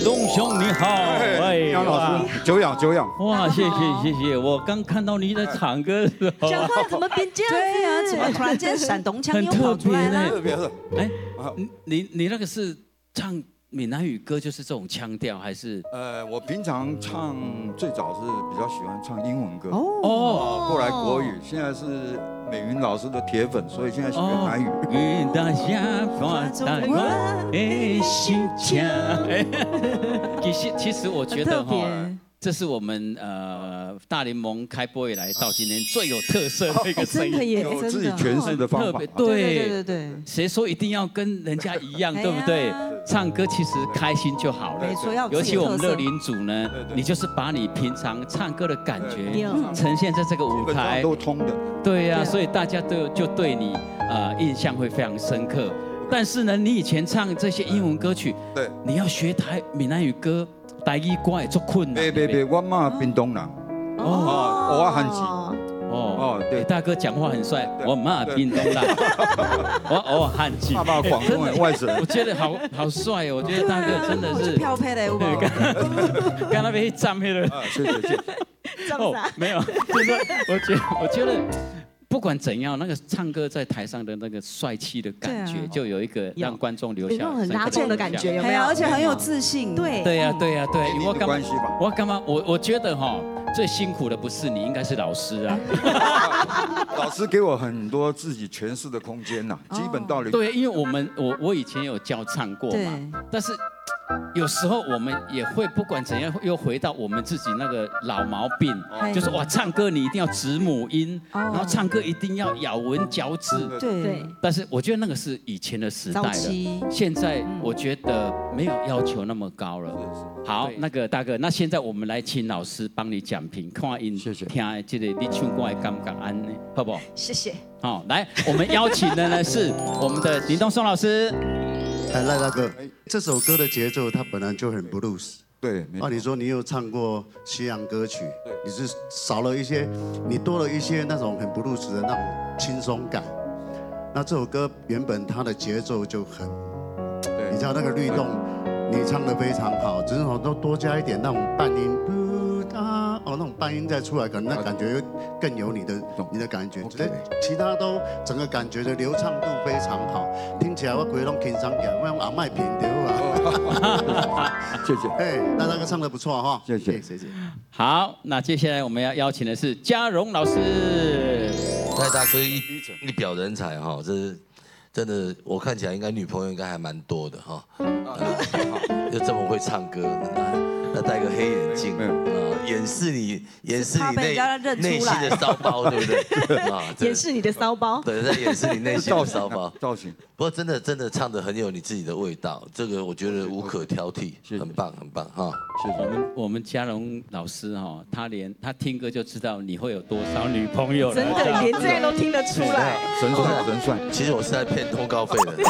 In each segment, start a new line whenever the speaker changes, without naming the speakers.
龙兄你好，哎，
杨老师，久仰久仰。
哇，谢谢，我刚看到你在唱歌的时候，
讲话怎么变这样子？
对呀，怎么突然间闪东腔又
很特
跑出来了？
特别是，
哎，你那个是唱闽南语歌，就是这种腔调，还是？
我平常唱最早是比较喜欢唱英文歌，
哦，
后来国语，现在是美云老师的铁粉，所以现在学南语。
云大下发大光的心腔。其实我觉得哈，这是我们大联盟开播以来到今天最有特色的一个声音，
有自己诠释的方法。
对，
谁说一定要跟人家一样，对不对？唱歌其实开心就好了。
没错，要
尤其我们乐龄组呢，你就是把你平常唱歌的感觉呈现在这个舞台，
都通的。
对呀，所以大家就对你印象会非常深刻。但是呢，你以前唱这些英文歌曲，
对，
你要学闽南语歌，台语歌也做困难。
别，我妈屏东人。我汉籍。对，
大哥讲话很帅，我妈屏东人，我汉籍，
爸爸广东人，外省人。
我觉得好帅哦，我觉得大哥真的是
漂配的，
刚那边站去了。
谢谢。
没有，就是我觉得。不管怎样，那个唱歌在台上的那个帅气的感觉，就有一个让观众留下
很拉动的感觉，有没有？
而且很有自信。
对呀。
我干嘛？
我觉得哈，最辛苦的不是你，应该是老师啊。
老师给我很多自己诠释的空间呐，基本道理。
对，因为我以前有教唱过嘛，但是。有时候我们也会不管怎样，又回到我们自己那个老毛病，就是哇，唱歌你一定要指母音，然后唱歌一定要咬文嚼字。
对。
但是我觉得那个是以前的时代了，现在我觉得没有要求那么高了。好，那个大哥，那现在我们来请老师帮你讲评，看音听这个你唱歌的感觉安呢，好不好？
谢谢。
好，来，我们邀请的呢是我们的林东松老师。
赖大哥，这首歌的节奏它本来就很 blues，
对。
你说你有唱过西洋歌曲，你是少了一些，你多了一些那种很 blues 的那种轻松感。那这首歌原本它的节奏就很，你知道那个律动，你唱得非常好，只是都多加一点那种半音，那种半音再出来，可能那感觉更有你的感觉。其他都整个感觉的流畅度非常好，听起来我鬼拢轻松起来，我用阿麦平掉啊。
谢谢。
那大哥唱得不错哈，
谢谢。
好，那接下来我们要邀请的是嘉荣老师。
赖大哥一表人才哈，这是真的，我看起来应该女朋友应该还蛮多的哈。又这么会唱歌，那戴个黑眼镜，掩饰你内心的骚包，对不对？
掩饰你的骚包。
对，在掩饰你内心的骚包。
造型。
不过真的唱得很有你自己的味道，这个我觉得无可挑剔，很棒哈。
谢谢。
我们嘉荣老师哈，他听歌就知道你会有多少女朋友了。
真的，连这样都听得出来。
神帅。
其实我是在骗通告费的。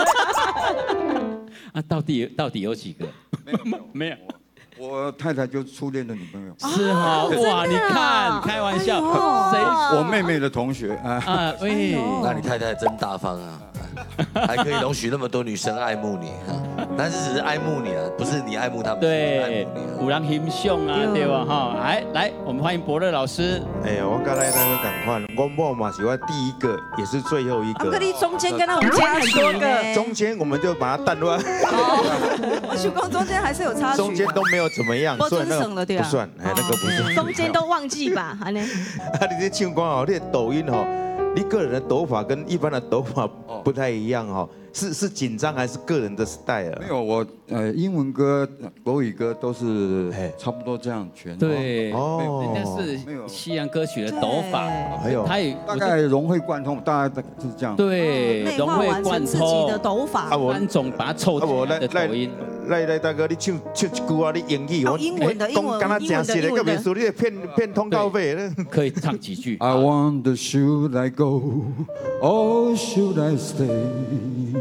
到底有几个？没有。
我太太就是初恋的女朋友。
是哈，哇，你看，开玩笑，谁？
我妹妹的同学啊。
喂，
那你太太真大方啊，还可以容许那么多女生爱慕你，但是只是爱慕你啊，不是你爱慕他们。
对，有人欣赏啊，对吧？哈，来，我们欢迎伯乐老师。
我跟赖大哥赶快，我某嘛是我第一个，也是最后一个。
你中间跟他们差很多个。
中间我们就把它淡乱。
我许光中间还是有插曲。
中间都没有怎么样，所以那个不算，那个不算。
中间都忘记吧，
你这唱歌哦，你的抖音哦，你个人的抖法跟一般的抖法不太一样哦。是紧张还是个人的 style？
没有，我英文歌、国语歌都是差不多这样全。
对，人家是西洋歌曲的抖法，他也
大概融会贯通，大概是这样。
对，融会贯
自己的抖法，
观众把它凑起来的抖音。
来大哥，你唱一句啊，你英语
我英文的，
讲刚刚真实的，个别说你骗通告费呢。
可以唱几句。
I wonder should I go or should I stay？